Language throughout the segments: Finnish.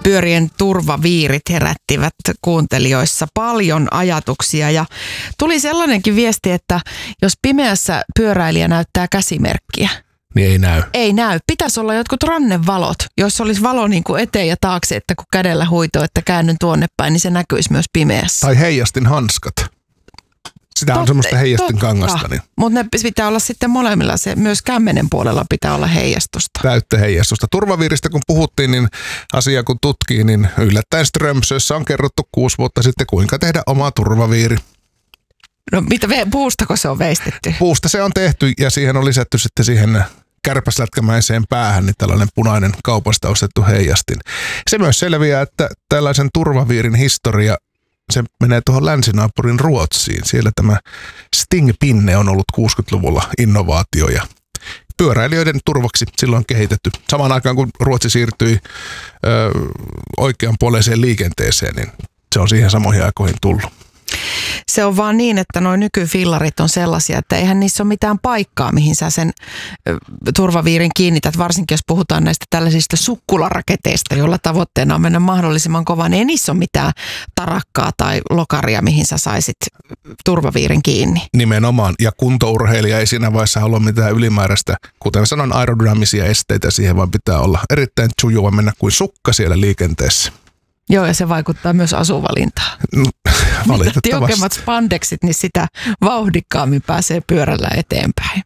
pyörien turvaviirit herättivät kuuntelijoissa paljon ajatuksia ja tuli sellainenkin viesti, että jos pimeässä pyöräilijä näyttää käsimerkkiä, niin ei näy. Ei näy. Pitäisi olla jotkut rannevalot, jos olisi valo niin kuin eteen ja taakse, että kun kädellä huitoo, että käännyn tuonne päin, niin se näkyisi myös pimeässä. Tai heijastin hanskat. Sitä on semmoista heijastin kangasta. Niin. Mutta ne pitää olla sitten molemmilla. Se, myös kämmenen puolella pitää olla heijastusta. Täyttä heijastusta. Turvaviiristä kun puhuttiin, niin asiaa kun tutkii, niin yllättäen Strömsössä on kerrottu 6 vuotta sitten, kuinka tehdä oma turvaviiri. No mitä, puustako se on veistetty? Puusta se on tehty ja siihen on lisätty sitten siihen kärpäslätkämäiseen päähän niin tällainen punainen kaupasta ostettu heijastin. Se myös selviää, että tällaisen turvaviirin historia, se menee tuohon länsinaapurin Ruotsiin. Siellä tämä Sting-pinne on ollut 60-luvulla innovaatio ja pyöräilijöiden turvaksi silloin kehitetty. Samaan aikaan kun Ruotsi siirtyi oikeanpuoleiseen liikenteeseen, niin se on siihen samoihin aikoihin tullut. Se on vaan niin, että nuo nykyfillarit on sellaisia, että eihän niissä ole mitään paikkaa, mihin sä sen turvaviirin kiinnität, varsinkin jos puhutaan näistä tällaisista sukkularaketeista, joilla tavoitteena on mennä mahdollisimman kovaa, niin ei niissä ole mitään tarakkaa tai lokaria, mihin sä saisit turvaviirin kiinni. Nimenomaan, ja kuntourheilija ei siinä vaiheessa halua mitään ylimääräistä, kuten sanon, aerodynaamisia esteitä siihen, vaan pitää olla erittäin sujuva mennä kuin sukka siellä liikenteessä. Joo, ja se vaikuttaa myös asuvalintaan. Valitettavasti. Mitä tiukemmat spandeksit, niin sitä vauhdikkaammin pääsee pyörällä eteenpäin.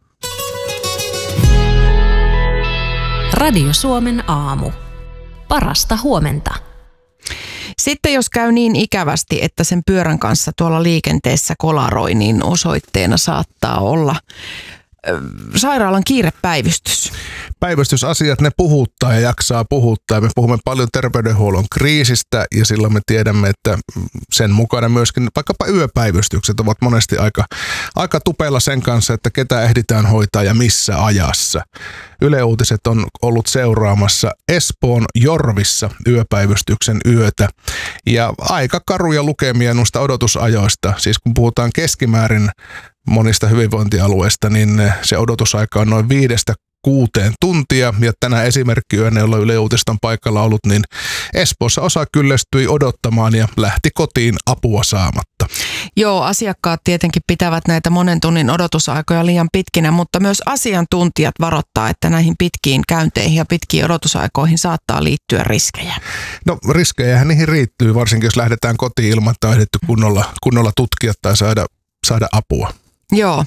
Radio Suomen aamu. Parasta huomenta. Sitten jos käy niin ikävästi, että sen pyörän kanssa tuolla liikenteessä kolaroi, niin osoitteena saattaa olla sairaalan kiirepäivystys. Päivystysasiat, ne puhuttaa ja jaksaa puhuttaa. Me puhumme paljon terveydenhuollon kriisistä ja silloin me tiedämme, että sen mukana myöskin vaikkapa yöpäivystykset ovat monesti aika tupeilla sen kanssa, että ketä ehditään hoitaa ja missä ajassa. Yle Uutiset on ollut seuraamassa Espoon Jorvissa yöpäivystyksen yötä ja aika karuja lukemia noista odotusajoista. Siis kun puhutaan keskimäärin monista hyvinvointialueista, niin se odotusaika on noin 5-6 tuntia. Ja tänä esimerkkiyönä, jolla Yle Uutiset on paikalla ollut, niin Espoossa osa kyllästyi odottamaan ja lähti kotiin apua saamatta. Joo, asiakkaat tietenkin pitävät näitä monen tunnin odotusaikoja liian pitkinä, mutta myös asiantuntijat varoittaa, että näihin pitkiin käynteihin ja pitkiin odotusaikoihin saattaa liittyä riskejä. No riskejähän niihin riittyy, varsinkin jos lähdetään kotiin ilman, että on ehditty kunnolla tutkia tai saada apua. Joo.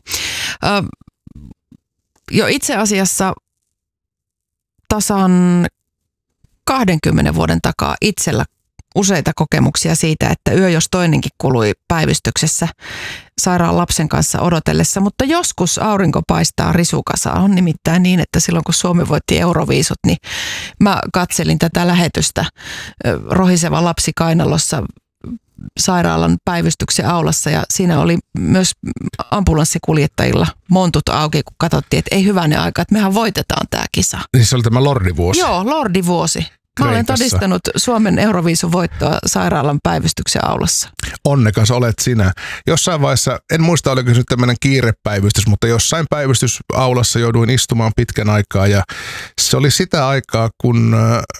Jo itse asiassa tasan 20 vuoden takaa itsellä useita kokemuksia siitä, että yö jos toinenkin kului päivystyksessä sairaan lapsen kanssa odotellessa, mutta joskus aurinko paistaa risukasaan. On nimittäin niin, että silloin kun Suomi voitti Euroviisut, niin mä katselin tätä lähetystä rohiseva lapsi kainalossa sairaalan päivystyksen aulassa ja siinä oli myös ambulanssikuljettajilla montut auki, kun katsottiin, että ei hyvänen aika, että mehän voitetaan tämä kisa. Niin se oli tämä Lordi-vuosi? Joo, Lordi-vuosi. Mä olen todistanut Suomen Euroviisun voittoa sairaalan päivystyksen aulassa. Onnekas olet sinä. Jossain vaiheessa, en muista oliko se nyt tämmöinen kiirepäivystys, mutta jossain päivystysaulassa jouduin istumaan pitkän aikaa ja se oli sitä aikaa, kun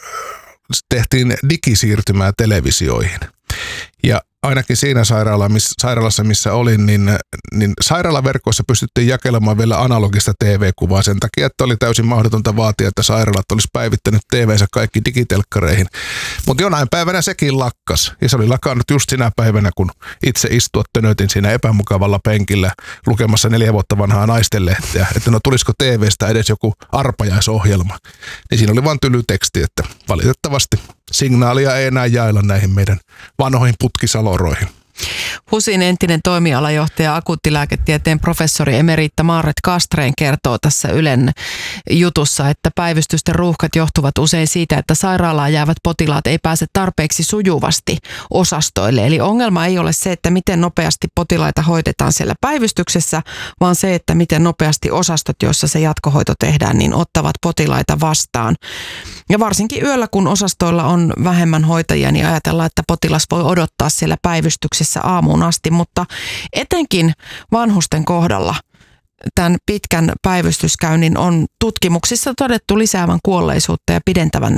tehtiin digisiirtymää televisioihin. Ja ainakin siinä sairaalassa, missä olin, niin sairaalaverkoissa pystyttiin jakelemaan vielä analogista TV-kuvaa sen takia, että oli täysin mahdotonta vaatia, että sairaalat olisi päivittänyt TV:nsä kaikki digitelkkareihin. Mutta jonain päivänä sekin lakkas. Ja se oli lakannut just sinä päivänä, kun itse istua tönötin siinä epämukavalla penkillä lukemassa 4 vuotta vanhaa naistenlehteä, että no tulisiko TV:stä edes joku arpajaisohjelma. Niin siinä oli vain tyly teksti, että valitettavasti signaalia ei enää jailla näihin meidän vanhoihin putkisaloroihin. HUSin entinen toimialajohtaja, akuuttilääketieteen professori emeritta Maaret Castrén kertoo tässä Ylen jutussa, että päivystysten ruuhkat johtuvat usein siitä, että sairaalaan jäävät potilaat ei pääse tarpeeksi sujuvasti osastoille. Eli ongelma ei ole se, että miten nopeasti potilaita hoidetaan siellä päivystyksessä, vaan se, että miten nopeasti osastot, joissa se jatkohoito tehdään, niin ottavat potilaita vastaan. Ja varsinkin yöllä, kun osastoilla on vähemmän hoitajia, niin ajatellaan, että potilas voi odottaa siellä päivystyksessä aamuun asti, mutta etenkin vanhusten kohdalla tämän pitkän päivystyskäynnin on tutkimuksissa todettu lisäävän kuolleisuutta ja pidentävän tätä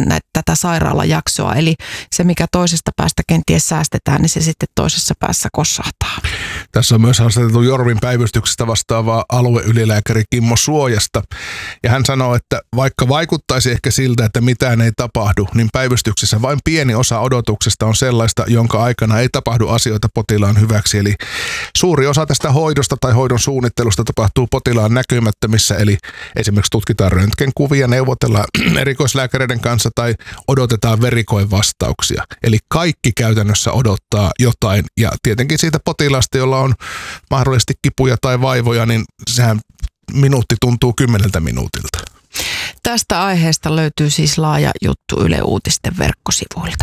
tätä sairaalajaksoa. Eli se, mikä toisesta päästä kenties säästetään, niin se sitten toisessa päässä kossahtaa. Tässä on myös haastatettu Jorvin päivystyksestä vastaavaa alueylilääkäri Kimmo Suojasta. Ja hän sanoo, että vaikka vaikuttaisi ehkä siltä, että mitään ei tapahdu, niin päivystyksessä vain pieni osa odotuksesta on sellaista, jonka aikana ei tapahdu asioita potilaan hyväksi. Eli suuri osa tästä hoidosta tai hoidon suunnittelusta tapahtuu potilaan näkymättömissä, eli esimerkiksi tutkitaan röntgenkuvia, neuvotellaan erikoislääkäreiden kanssa tai odotetaan verikoevastauksia. Eli kaikki käytännössä odottaa jotain, ja tietenkin siitä potilaasta, jolla on mahdollisesti kipuja tai vaivoja, niin sehän minuutti tuntuu 10 minuutilta. Tästä aiheesta löytyy siis laaja juttu Yle Uutisten verkkosivuilta.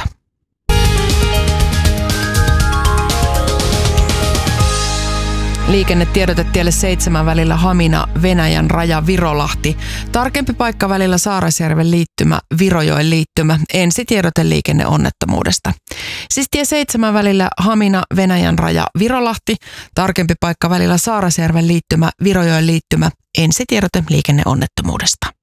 Liikennetiedote tielle 7 välillä Hamina, Venäjän raja, Virolahti. Tarkempi paikka välillä Saarasjärven liittymä, Virojoen liittymä. Ensitiedote liikenneonnettomuudesta. Siis tie 7 välillä Hamina, Venäjän raja, Virolahti. Tarkempi paikka välillä Saarasjärven liittymä, Virojoen liittymä. Ensitiedote liikenneonnettomuudesta.